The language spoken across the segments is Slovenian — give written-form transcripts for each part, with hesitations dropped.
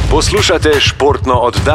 Poslušate športno oddajo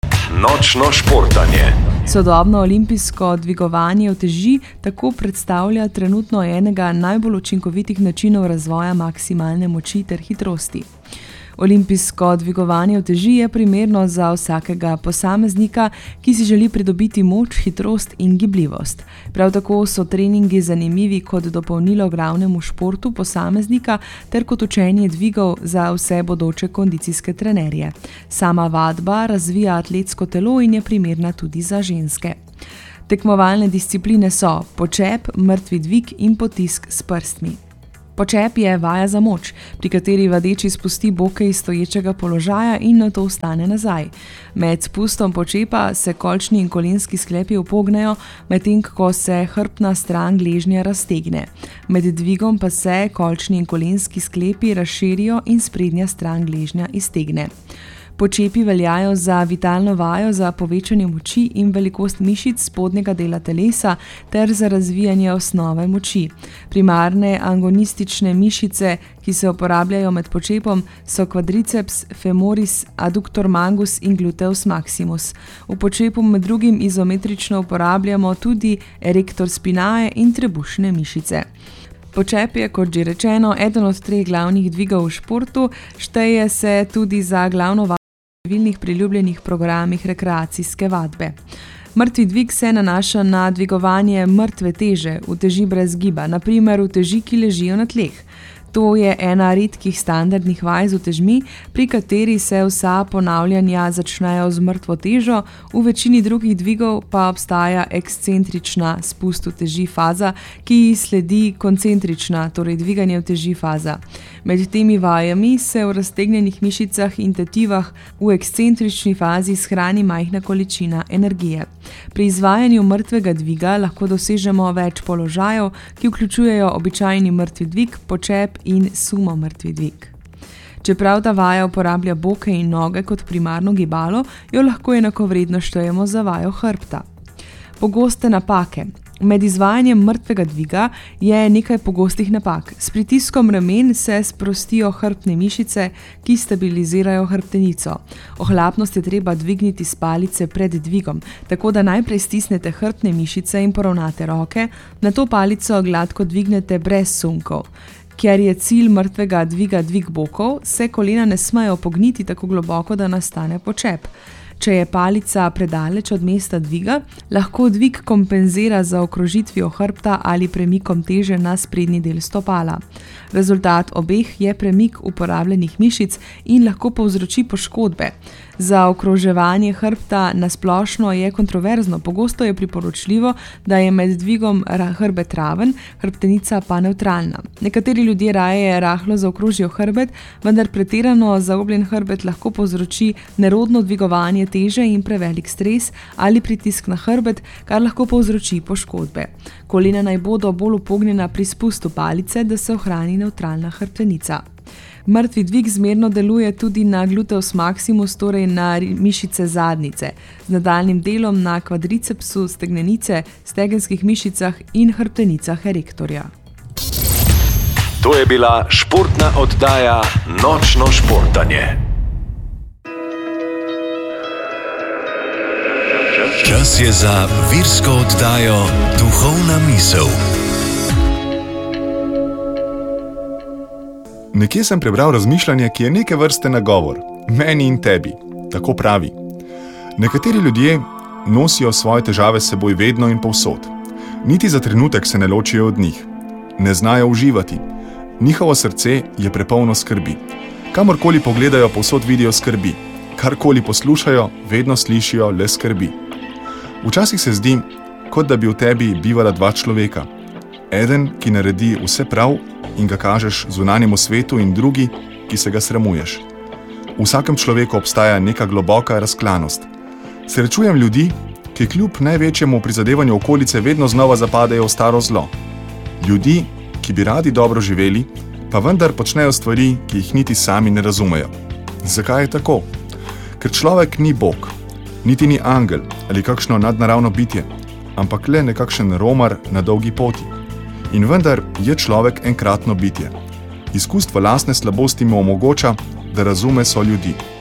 Nočno športanje. Sodobno olimpijsko dvigovanje uteži tako predstavlja trenutno enega najbolj učinkovitih načinov razvoja maksimalne moči ter hitrosti. Olimpijsko dvigovanje uteži je primerno za vsakega posameznika, ki si želi pridobiti moč, hitrost in gibljivost. Prav tako so treningi zanimivi kot dopolnilo glavnemu športu posameznika ter kot učenje dvigov za vse bodoče kondicijske trenerje. Sama vadba razvija atletsko telo in je primerna tudi za ženske. Tekmovalne discipline so počep, mrtvi dvig in potisk s prstmi. Počep je vaja za moč, pri kateri vadeči spusti boke iz stoječega položaja in nato vstane nazaj. Med spustom počepa se kolčni in kolenski sklepi upognejo, medtem ko se hrbtna stran gležnja raztegne. Med dvigom pa se kolčni in kolenski sklepi razširijo in sprednja stran gležnja iztegne. Počepi veljajo za vitalno vajo za povečanje moči in velikost mišic spodnjega dela telesa ter za razvijanje osnove moči. Primarne agonistične mišice, ki se uporabljajo med počepom, so quadriceps, femoris, adductor mangus in gluteus maximus. V počepu med drugim izometrično uporabljamo tudi erector spinae in trebušne mišice. Počep je, kot že rečeno, eden od 3 glavnih dvigov v športu, šteje se tudi za glavno vajo v številnih priljubljenih programih rekreacijske vadbe. Mrtvi dvig se nanaša na dvigovanje mrtve teže, uteži brez giba, na primer uteži, ki ležijo na tleh. To je ena redkih standardnih vaj z utežmi, pri kateri se vsa ponavljanja začnejo z mrtvo težo, v večini drugih dvigov pa obstaja ekscentrična spust uteži faza, ki ji sledi koncentrična, torej dviganje uteži faza. Med temi vajami se v raztegnjenih mišicah in tetivah v ekscentrični fazi shrani majhna količina energije. Pri izvajanju mrtvega dviga lahko dosežemo več položajev, ki vključujejo običajni mrtvi dvig, počep in sumo mrtvi dvig. Čeprav ta vaja uporablja boke in noge kot primarno gibalo, jo lahko enakovredno štejemo za vajo hrbta. Pogoste napake. Med izvajanjem mrtvega dviga je nekaj pogostih napak. S pritiskom ramen se sprostijo hrbtne mišice, ki stabilizirajo hrbtenico. Ohlapnost je treba dvigniti s palice pred dvigom, tako da najprej stisnete hrbtne mišice in poravnate roke, nato palico gladko dvignete brez sunkov. Ker je cilj mrtvega dviga dvig bokov, se kolena ne smejo pogniti tako globoko, da nastane počep. Če je palica predaleč od mesta dviga, lahko dvig kompenzira z zaokrožitvijo hrbta ali premikom teže na sprednji del stopala. Rezultat obeh je premik uporabljenih mišic in lahko povzroči poškodbe. Zaokroževanje hrbta na splošno je kontroverzno, pogosto je priporočljivo, da je med dvigom hrbet raven, hrbtenica pa nevtralna. Nekateri ljudje raje rahlo zaokrožijo hrbet, vendar pretirano zaobljen hrbet lahko povzroči nerodno dvigovanje teže in prevelik stres ali pritisk na hrbet, kar lahko povzroči poškodbe. Kolena naj bodo bolj upognjena pri spustu palice, da se ohrani nevtralna hrbtenica. Mrtvi dvig zmerno deluje tudi na gluteus maximus, torej na mišice zadnjice, z nadaljnim delom na kvadricepsu, stegnenice, stegenskih mišicah in hrbtenicah erektorja. To je bila športna oddaja Nočno športanje. Čas je za virsko oddajo Duhovna misel. Nekje sem prebral razmišljanje, ki je neke vrste nagovor, meni in tebi, tako pravi. Nekateri ljudje nosijo svoje težave s seboj vedno in povsod. Niti za trenutek se ne ločijo od njih. Ne znajo uživati. Njihovo srce je prepolno skrbi. Kamorkoli pogledajo, povsod vidijo skrbi. Karkoli poslušajo, vedno slišijo le skrbi. Včasih se zdi, kot da bi v tebi bivala 2 človeka. Eden, ki naredi vse prav in ga kažeš zunanjemu svetu, in drugi, ki se ga sramuješ. V vsakem človeku obstaja neka globoka razklanost. Srečujem ljudi, ki kljub največjemu prizadevanju okolice vedno znova zapadejo v staro zlo. Ljudi, ki bi radi dobro živeli, pa vendar počnejo stvari, ki jih niti sami ne razumejo. Zakaj je tako? Ker človek ni Bog, niti ni angel ali kakšno nadnaravno bitje, ampak le nekakšen romar na dolgi poti. In vendar je človek enkratno bitje. Izkustvo lastne slabosti mu omogoča, da razume so ljudi.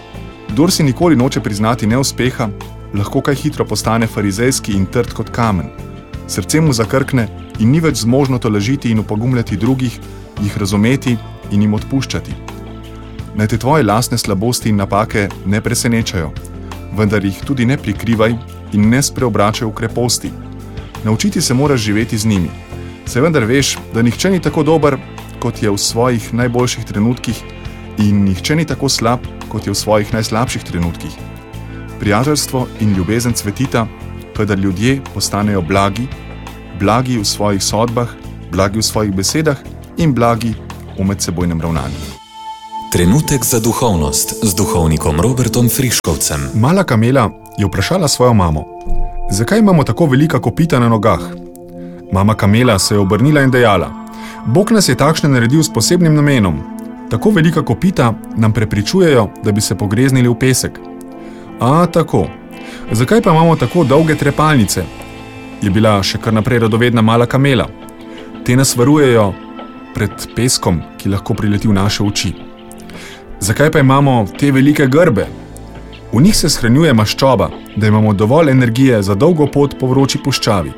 Kdor si nikoli noče priznati neuspeha, lahko kaj hitro postane farizejski in trd kot kamen. Srce mu zakrkne in ni več zmožno tolažiti in upogumljati drugih, jih razumeti in jim odpuščati. Naj te tvoje lastne slabosti in napake ne presenečajo, vendar jih tudi ne prikrivaj in ne spreobračaj v kreposti. Naučiti se moraš živeti z njimi. Se vendar veš, da nihče ni tako dober, kot je v svojih najboljših trenutkih, in nihče ni tako slab, kot je v svojih najslabših trenutkih. Prijateljstvo in ljubezen cvetita, kadar ljudje postanejo blagi, blagi v svojih sodbah, blagi v svojih besedah in blagi v medsebojnem ravnanju. Trenutek za duhovnost z duhovnikom Robertom Friškovcem. Mala kamela je vprašala svojo mamo, zakaj imamo tako velika kopita na nogah? Mama kamela se je obrnila in dejala, Bog nas je takšne naredil s posebnim namenom. Tako velika kopita nam prepričujejo, da bi se pogreznili v pesek. A, tako. Zakaj pa imamo tako dolge trepalnice? Je bila še kar naprej radovedna mala kamela. Te nas varujejo pred peskom, ki lahko prileti v naše oči. Zakaj pa imamo te velike grbe? V njih se shranjuje maščoba, da imamo dovolj energije za dolgo pot po vroči puščavi.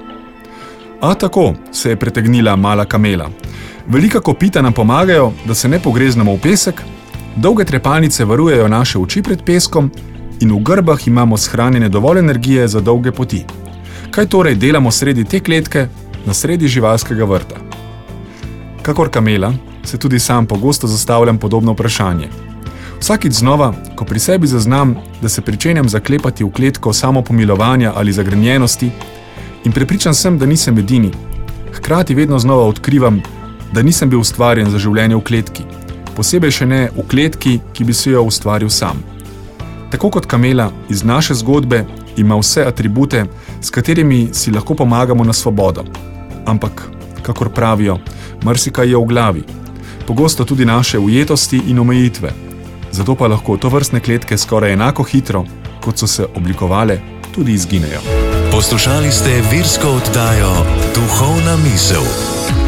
A, tako, se je pretegnila mala kamela. Velika kopita nam pomagajo, da se ne pogreznemo v pesek, dolge trepalnice varujejo naše oči pred peskom in v grbah imamo shranjene dovolj energije za dolge poti. Kaj torej delamo sredi te kletke, na sredi živalskega vrta? Kakor kamela, se tudi sam pogosto zastavljam podobno vprašanje. Vsakič znova, ko pri sebi zaznam, da se pričenjam zaklepati v kletko samopomilovanja ali zagrenjenosti in prepričan sem, da nisem edini, hkrati vedno znova odkrivam, da nisem bil ustvarjen za življenje v kletki, posebej še ne v kletki, ki bi si jo ustvaril sam. Tako kot kamela iz naše zgodbe ima vse atribute, s katerimi si lahko pomagamo na svobodo. Ampak, kakor pravijo, marsikaj je v glavi, pogosto tudi naše ujetosti in omejitve. Zato pa lahko tovrstne kletke skoraj enako hitro, kot so se oblikovale, tudi izginejo. Poslušali ste virsko oddajo Duhovna misel.